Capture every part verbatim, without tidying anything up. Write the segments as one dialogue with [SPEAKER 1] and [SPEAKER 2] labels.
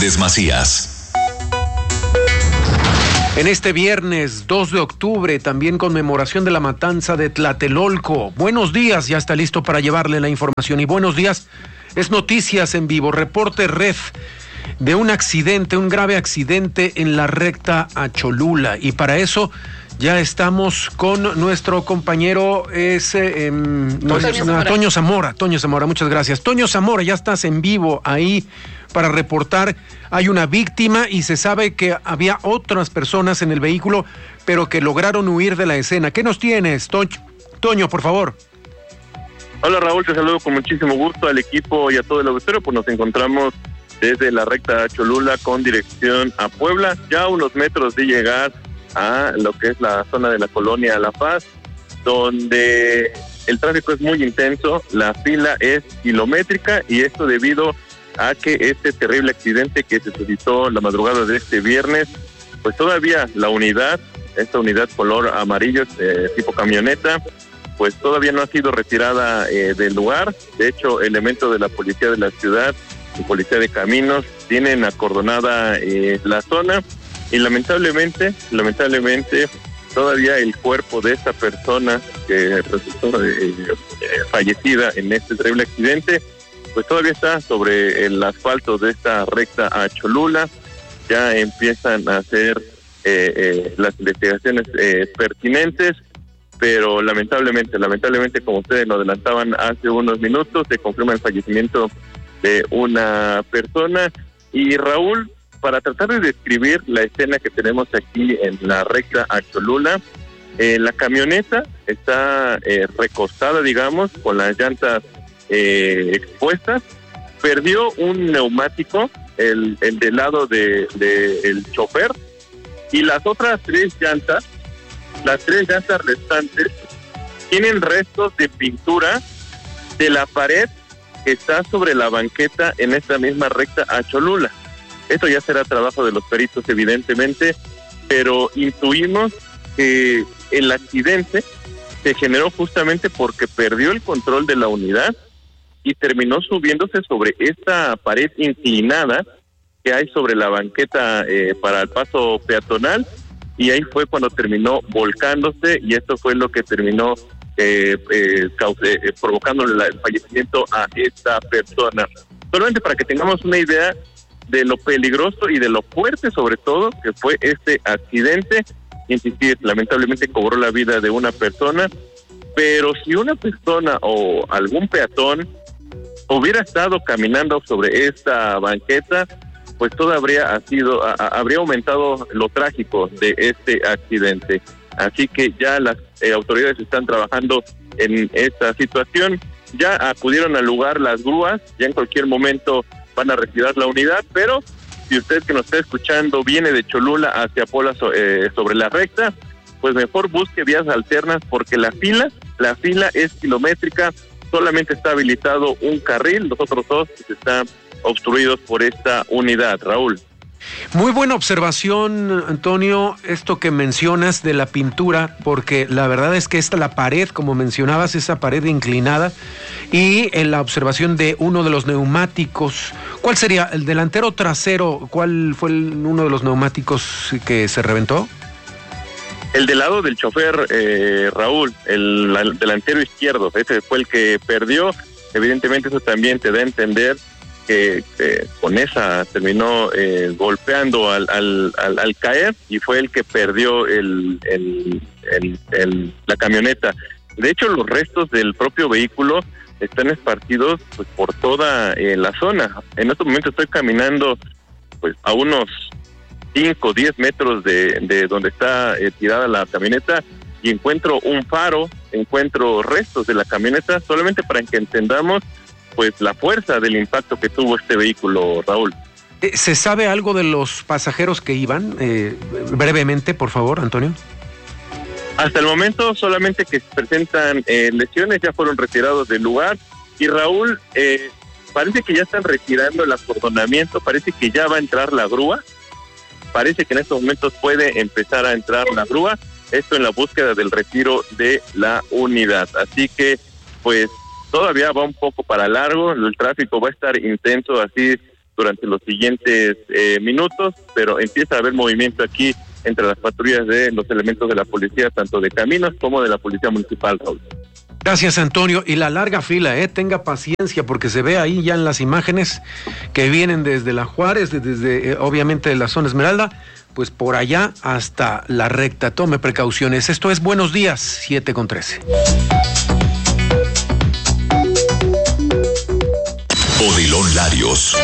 [SPEAKER 1] Hernández Macías.
[SPEAKER 2] En este viernes dos de octubre, también conmemoración de la matanza de Tlatelolco. Buenos días, ya está listo para llevarle la información. Y buenos días, es Noticias en Vivo, reporte Red de un accidente, un grave accidente en la recta a Cholula. Y para eso ya estamos con nuestro compañero, es eh, no, Toño, Zamora. Toño Zamora. Toño Zamora, muchas gracias. Toño Zamora, ya estás en vivo ahí para reportar. Hay una víctima y se sabe que había otras personas en el vehículo, pero que lograron huir de la escena. ¿Qué nos tienes, Toño? Toño, por favor.
[SPEAKER 3] Hola Raúl, te saludo con muchísimo gusto al equipo y a todo el auditorio. Pues nos encontramos desde la recta Cholula con dirección a Puebla, ya a unos metros de llegar a lo que es la zona de la colonia La Paz, donde el tráfico es muy intenso, la fila es kilométrica, y esto debido a que este terrible accidente que se suscitó la madrugada de este viernes, pues todavía la unidad, esta unidad color amarillo, eh, tipo camioneta, pues todavía no ha sido retirada eh, del lugar. De hecho, elementos de la policía de la ciudad y policía de caminos tienen acordonada eh, la zona, y lamentablemente, lamentablemente, todavía el cuerpo de esta persona que resultó eh, eh, fallecida en este terrible accidente, pues todavía está sobre el asfalto de esta recta a Cholula. Ya empiezan a hacer eh, eh, las investigaciones eh, pertinentes, pero lamentablemente, lamentablemente, como ustedes lo adelantaban hace unos minutos, se confirma el fallecimiento de una persona. Y Raúl, para tratar de describir la escena que tenemos aquí en la recta a Cholula, eh, la camioneta está eh, recostada, digamos, con las llantas eh, expuestas, perdió un neumático, el, el del lado de, de el chofer, y las otras tres llantas, las tres llantas restantes, tienen restos de pintura de la pared que está sobre la banqueta en esta misma recta a Cholula. Esto ya será trabajo de los peritos, evidentemente, pero intuimos que el accidente se generó justamente porque perdió el control de la unidad y terminó subiéndose sobre esta pared inclinada que hay sobre la banqueta eh, para el paso peatonal, y ahí fue cuando terminó volcándose, y esto fue lo que terminó eh, eh, cause, eh, provocando el fallecimiento a esta persona. Solamente para que tengamos una idea de lo peligroso y de lo fuerte, sobre todo, que fue este accidente. Insistir, lamentablemente cobró la vida de una persona, pero si una persona o algún peatón hubiera estado caminando sobre esta banqueta, pues todo habría sido, a, a, habría aumentado lo trágico de este accidente. Así que ya las eh, autoridades están trabajando en esta situación. Ya acudieron al lugar las grúas, ya en cualquier momento van a retirar la unidad, pero si usted que nos está escuchando viene de Cholula hacia Puebla eh, sobre la recta, pues mejor busque vías alternas, porque la fila, la fila es kilométrica, solamente está habilitado un carril, los otros dos están obstruidos por esta unidad. Raúl.
[SPEAKER 2] Muy buena observación, Antonio, esto que mencionas de la pintura, porque la verdad es que esta, la pared, como mencionabas, esa pared inclinada, y en la observación de uno de los neumáticos. ¿Cuál sería? ¿El delantero o trasero? ¿Cuál fue el, uno de los neumáticos que se reventó?
[SPEAKER 3] El del lado del chofer, eh, Raúl, el, el delantero izquierdo, ese fue el que perdió. Evidentemente eso también te da a entender que eh, con esa terminó eh, golpeando al, al, al, al caer, y fue el que perdió el, el, el, el, la camioneta. De hecho, los restos del propio vehículo están esparcidos pues por toda eh, la zona. En este momento estoy caminando pues a unos cinco o diez metros de, de donde está eh, tirada la camioneta, y encuentro un faro, encuentro restos de la camioneta, solamente para que entendamos pues la fuerza del impacto que tuvo este vehículo, Raúl.
[SPEAKER 2] ¿Se sabe algo de los pasajeros que iban? Eh, brevemente, por favor, Antonio.
[SPEAKER 3] Hasta el momento solamente que se presentan eh, lesiones, ya fueron retirados del lugar. Y Raúl, eh, parece que ya están retirando el acordonamiento, parece que ya va a entrar la grúa, parece que en estos momentos puede empezar a entrar la grúa, esto en la búsqueda del retiro de la unidad. Así que, pues, todavía va un poco para largo, el tráfico va a estar intenso así durante los siguientes eh, minutos, pero empieza a haber movimiento aquí entre las patrullas de los elementos de la policía, tanto de caminos como de la policía municipal, Raúl.
[SPEAKER 2] Gracias, Antonio. Y la larga fila, eh, tenga paciencia, porque se ve ahí ya en las imágenes que vienen desde la Juárez, desde eh, obviamente de la zona Esmeralda, pues por allá hasta la recta. Tome precauciones. Esto es Buenos Días, siete con trece.
[SPEAKER 1] Odilon Larios.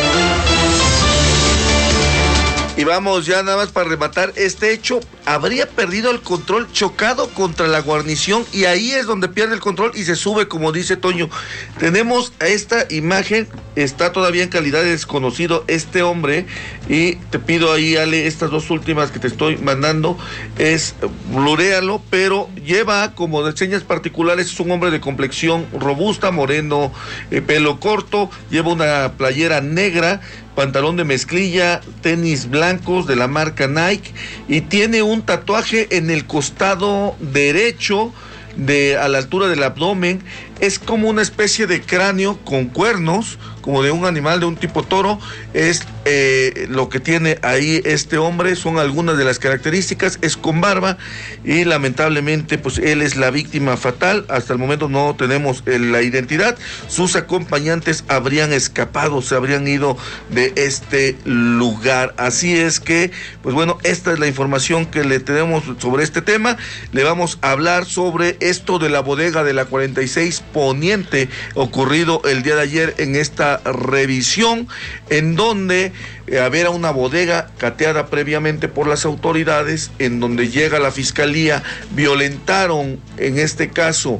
[SPEAKER 4] Y vamos ya nada más para rematar este hecho. Habría perdido el control, chocado contra la guarnición, y ahí es donde pierde el control y se sube, como dice Toño. Tenemos esta imagen, está todavía en calidad de desconocido este hombre, y te pido ahí, Ale, estas dos últimas que te estoy mandando, es bluréalo, pero lleva como de señas particulares, es un hombre de complexión robusta, moreno, eh, pelo corto, lleva una playera negra, pantalón de mezclilla, tenis blancos de la marca Nike, y tiene un tatuaje en el costado derecho, de a la altura del abdomen. Es como una especie de cráneo con cuernos, como de un animal de un tipo toro. Es eh, lo que tiene ahí este hombre, son algunas de las características. Es con barba y lamentablemente pues él es la víctima fatal. Hasta el momento no tenemos eh, la identidad. Sus acompañantes habrían escapado, se habrían ido de este lugar. Así es que, pues bueno, esta es la información que le tenemos sobre este tema. Le vamos a hablar sobre esto de la bodega de la cuarenta y seis Poniente, ocurrido el día de ayer en esta revisión, en donde eh, había una bodega cateada previamente por las autoridades, en donde llega la fiscalía, violentaron en este caso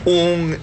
[SPEAKER 4] un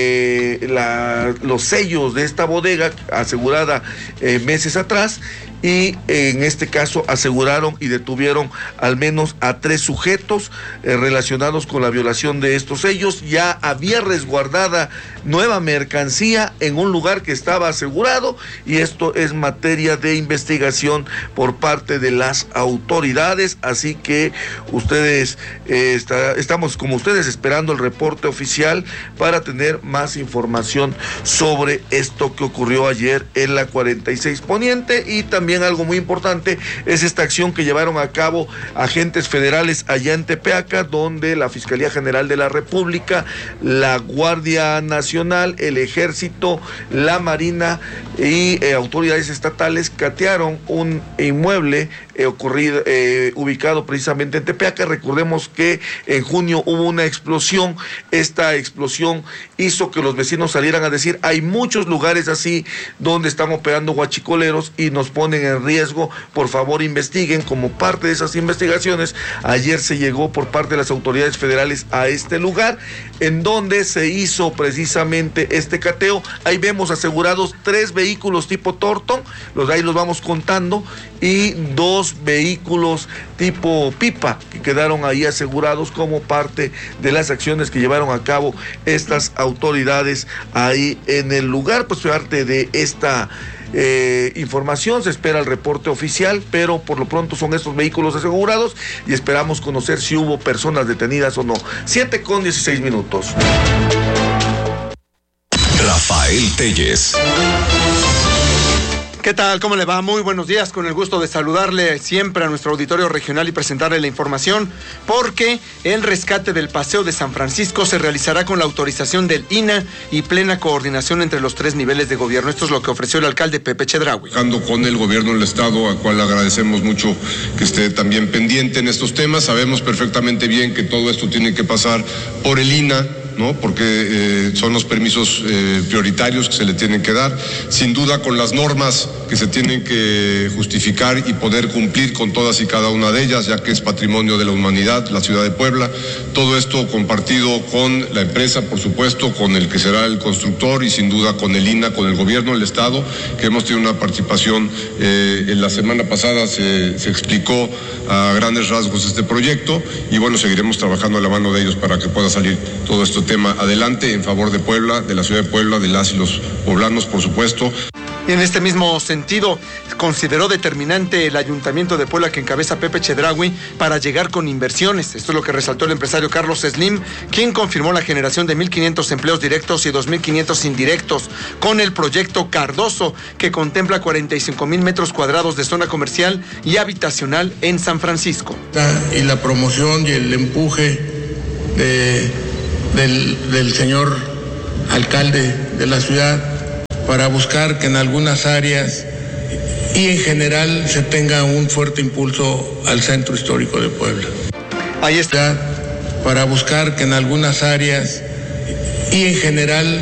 [SPEAKER 4] eh, la, los sellos de esta bodega asegurada eh, meses atrás, y en este caso aseguraron y detuvieron al menos a tres sujetos eh, relacionados con la violación de estos sellos. Ya había resguardada nueva mercancía en un lugar que estaba asegurado, y esto es materia de investigación por parte de las autoridades. Así que ustedes eh, está, estamos como ustedes esperando el reporte oficial para tener más información sobre esto que ocurrió ayer en la cuarenta y seis Poniente. Y también algo muy importante es esta acción que llevaron a cabo agentes federales allá en Tepeaca, donde la Fiscalía General de la República, la Guardia Nacional, el Ejército, la Marina y eh, autoridades estatales catearon un inmueble eh, ocurrido, eh, ubicado precisamente en Tepeaca. Recordemos que en junio hubo una explosión. Esta explosión hizo que los vecinos salieran a decir: hay muchos lugares así donde están operando huachicoleros y nos ponen en riesgo, por favor investiguen. Como parte de esas investigaciones, ayer se llegó por parte de las autoridades federales a este lugar, en donde se hizo precisamente este cateo. Ahí vemos asegurados tres vehículos tipo Torton, los de ahí los vamos contando, y dos vehículos tipo pipa que quedaron ahí asegurados como parte de las acciones que llevaron a cabo estas autoridades ahí en el lugar. Pues parte de esta Eh, información, se espera el reporte oficial, pero por lo pronto son estos vehículos asegurados y esperamos conocer si hubo personas detenidas o no. siete con dieciséis minutos.
[SPEAKER 1] Rafael Telles.
[SPEAKER 5] ¿Qué tal? ¿Cómo le va? Muy buenos días, con el gusto de saludarle siempre a nuestro auditorio regional y presentarle la información, porque el rescate del Paseo de San Francisco se realizará con la autorización del I N A y plena coordinación entre los tres niveles de gobierno. Esto es lo que ofreció el alcalde Pepe Chedraui.
[SPEAKER 6] Con el gobierno del estado, al cual agradecemos mucho que esté también pendiente en estos temas. Sabemos perfectamente bien que todo esto tiene que pasar por el I N A, ¿no? Porque eh, son los permisos eh, prioritarios que se le tienen que dar, sin duda con las normas que se tienen que justificar y poder cumplir con todas y cada una de ellas, ya que es patrimonio de la humanidad, la ciudad de Puebla. Todo esto compartido con la empresa, por supuesto, con el que será el constructor y sin duda con el I N A, con el gobierno del estado, que hemos tenido una participación. Eh, en la semana pasada se, se explicó a grandes rasgos este proyecto, y bueno, seguiremos trabajando a la mano de ellos para que pueda salir todo este tema adelante en favor de Puebla, de la ciudad de Puebla, de las y los poblanos, por supuesto.
[SPEAKER 5] Y en este mismo sentido, consideró determinante el Ayuntamiento de Puebla que encabeza Pepe Chedraui para llegar con inversiones. Esto es lo que resaltó el empresario Carlos Slim, quien confirmó la generación de mil quinientos empleos directos y dos mil quinientos indirectos con el proyecto Cardoso, que contempla cuarenta y cinco mil metros cuadrados de zona comercial y habitacional en San Francisco.
[SPEAKER 7] Y la promoción y el empuje de, del, del señor alcalde de la ciudad para buscar que en algunas áreas y en general se tenga un fuerte impulso al centro histórico de Puebla.
[SPEAKER 5] Ahí está.
[SPEAKER 7] Para buscar que en algunas áreas y en general